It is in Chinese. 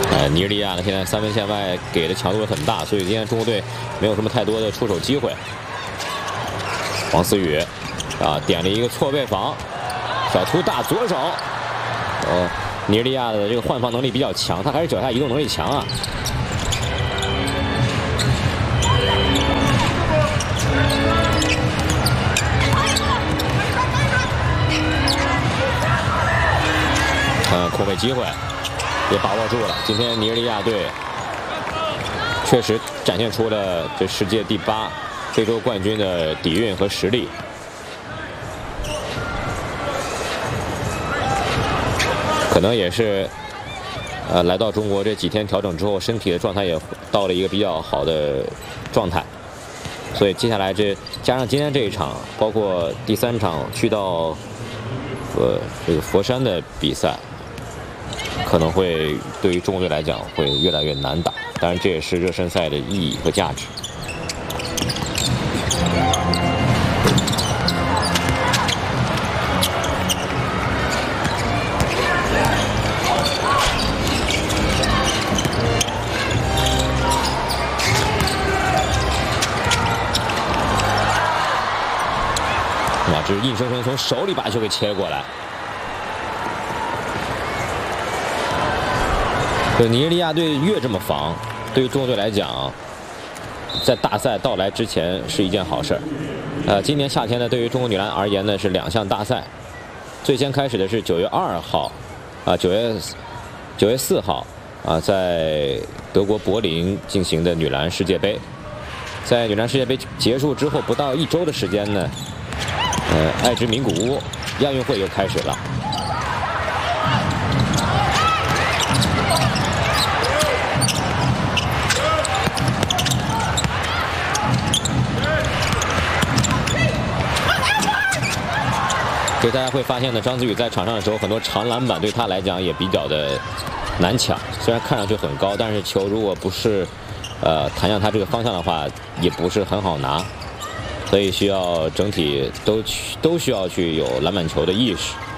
尼日利亚呢，现在三分线外给的强度很大，所以今天中国队没有什么太多的出手机会。王思雨点了一个错位防，小突大左手。尼日利亚的这个换防能力比较强，他还是脚下移动能力强啊。空位机会也把握住了。今天尼日利亚队确实展现出了这世界第8非洲冠军的底蕴和实力。可能也是来到中国这几天调整之后，身体的状态也到了一个比较好的状态。所以接下来这加上今天这一场，包括第3场去到这个佛山的比赛。可能会对于中国队来讲会越来越难打，当然这也是热身赛的意义和价值。这是硬生生从手里把球给切过来。尼日利亚队越这么防，对于中国队来讲，在大赛到来之前是一件好事儿。今年夏天呢，对于中国女篮而言呢是2项大赛，最先开始的是9月2号，9月4号在德国柏林进行的女篮世界杯。在女篮世界杯结束之后不到1周的时间呢，爱之名古屋亚运会又开始了。所以大家会发现呢，张子宇在场上的时候，很多长篮板对他来讲也比较的难抢。虽然看上去很高，但是球如果不是弹向他这个方向的话，也不是很好拿。所以需要整体都需要去有篮板球的意识。